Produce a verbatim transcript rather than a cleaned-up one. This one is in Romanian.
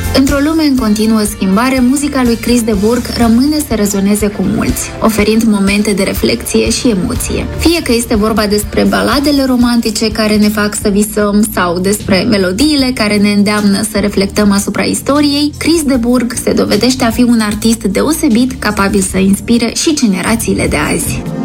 Într-o lume în continuă schimbare, muzica lui Chris de Burgh rămâne să rezoneze cu mulți, oferind momente de reflexie și emoție. Fie că este vorba despre baladele romantice care ne fac să visăm sau despre melodiile care ne îndeamnă să reflectăm asupra istoriei, Chris de Burgh se dovedește a fi un artist deosebit, capabil să inspire și generațiile de azi.